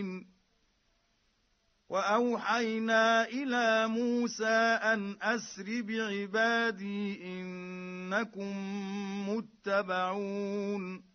وأوحينا إلى موسى أن أسر بعبادي إنكم متبعون